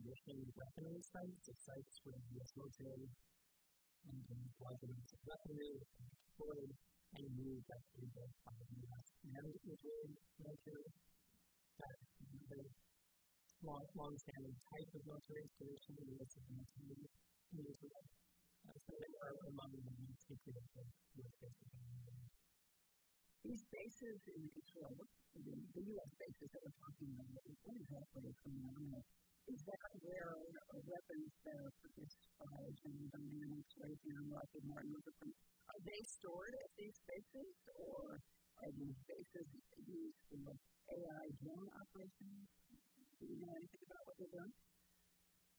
traditional weaponry sites, the sites where the U.S. military maintains large amounts of weaponry and deployed and moved actually both by the U.S. and Israeli military. That is another long-standing type of military installation the U.S. has maintained in Israel. So they are among the most secretive of U.S. bases in the world. These bases in Israel, the U.S. bases that we're talking about, what exactly is going on? Is that where weapons that are produced by General Dynamics, Raytheon, Lockheed Martin, are they stored at these bases, or are these bases used for AI drone operations? Do you know anything about what they're doing?